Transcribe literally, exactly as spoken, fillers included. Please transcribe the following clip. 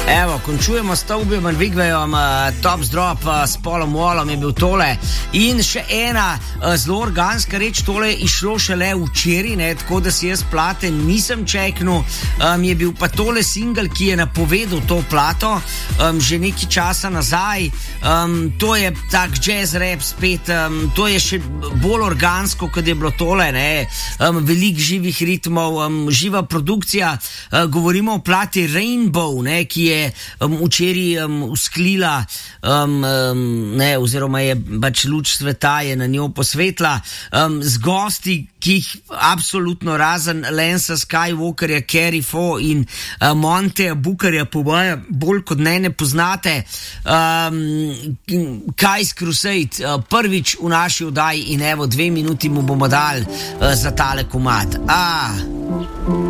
Evo, končujemo s Tobijem in Vigvejom, uh, Top Drop uh, s Polom Wallom je bil tole. In še ena uh, zelo organska reč, tole je išlo šele včeraj, ne, tako da si jaz plate nisem čeknil. Um, je bil pa tole single, ki je napovedal to plato um, že nekaj časa nazaj. Um, to je tak jazz rap spet, um, to je še bolj organsko, kot je bilo tole, ne. Um, veliko živih ritmov, um, živa produkcija. Uh, govorimo o plati Rainbow, ne, ki je um, včeraj um, usklila um, um, ne, oziroma je pač luč sveta je na njo posvetla um, z gosti, ki jih absolutno razen Lansa Skywalkerja, Carrie Fo in uh, Monteja Bookerja po moje bolj kot ne ne poznate. um, Kai's Crusade uh, prvič v naši oddaji in evo dve minuti mu bomo dali uh, za tale komad. Ah.